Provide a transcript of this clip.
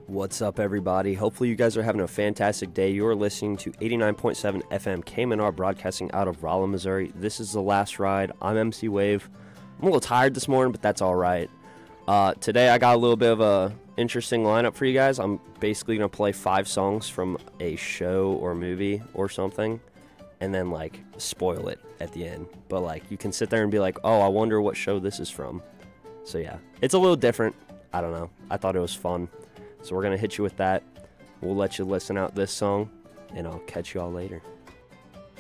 What's up, everybody? Hopefully you guys are having a fantastic day. You're listening to 89.7 FM KMNR, broadcasting out of Rolla, Missouri. This is The Last Ride. I'm MC Wave. I'm a little tired this morning, but that's all right. Today I got a little bit of a interesting lineup for you guys. I'm basically going to play 5 songs from a show or movie or something, and then, spoil it at the end. But, you can sit there and be like, oh, I wonder what show this is from. So, yeah. It's a little different. I don't know. I thought it was fun. So we're going to hit you with that. We'll let you listen out this song, and I'll catch you all later.